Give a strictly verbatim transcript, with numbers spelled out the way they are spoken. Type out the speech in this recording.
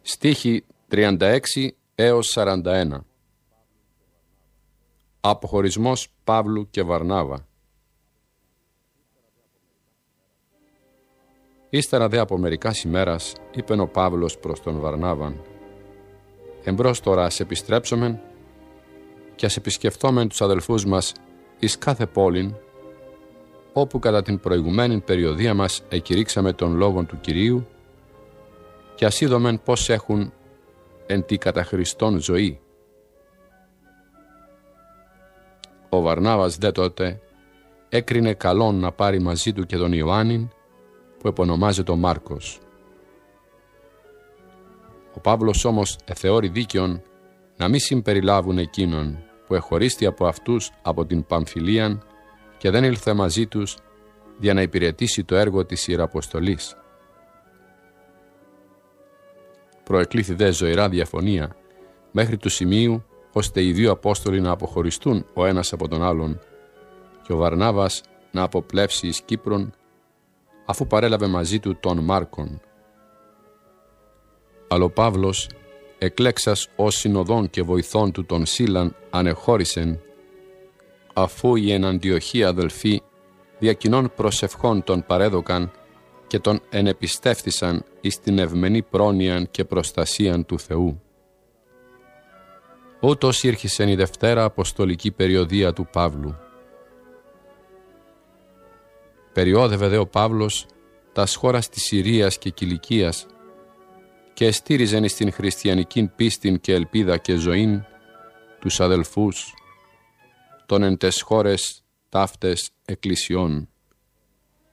Στίχοι τριάντα έξι έως σαράντα ένα. Αποχωρισμός Παύλου και Βαρνάβα. Ύστερα δε από μερικάς ημέρας είπεν ο Παύλος προς τον Βαρνάβαν: «Εμπρός τώρα ας επιστρέψομεν και ας επισκεφθόμεν τους αδελφούς μας εις κάθε πόλην, όπου κατά την προηγουμένη περιοδία μας εκηρύξαμε τον λόγον του Κυρίου, και ας είδομεν πώς έχουν εν τη κατά Χριστόν ζωή». Ο Βαρνάβας δε τότε έκρινε καλόν να πάρει μαζί του και τον Ιωάννην, που επωνομάζεται ο Μάρκος. Ο Παύλος όμως εθεώρη δίκαιον να μη συμπεριλάβουν εκείνον που εχωρίστη από αυτούς από την Παμφιλίαν και δεν ήλθε μαζί τους για να υπηρετήσει το έργο της Ιεραποστολής. Προεκλήθη δε ζωηρά διαφωνία μέχρι του σημείου ώστε οι δύο Απόστολοι να αποχωριστούν ο ένας από τον άλλον και ο Βαρνάβας να αποπλεύσει εις Κύπρον, αφού παρέλαβε μαζί του τον Μάρκον. Αλλά ο Παύλος, εκλέξας ως συνοδόν και βοηθών του τον Σίλαν, ανεχώρησεν, αφού οι εν Αντιοχία αδελφοί διακοινών προσευχών τον παρέδωκαν και τον ενεπιστεύθησαν εις την ευμενή πρόνοιαν και προστασίαν του Θεού. Ούτως ήρχισεν η Δευτέρα Αποστολική περιοδία του Παύλου. Περιόδευε δε ο Παύλος τας χώρας της Συρίας και Κιλικίας και εστήριζεν εις την χριστιανικήν πίστην και ελπίδα και ζωήν τους αδελφούς των εν τες χώρες ταύτες εκκλησιών.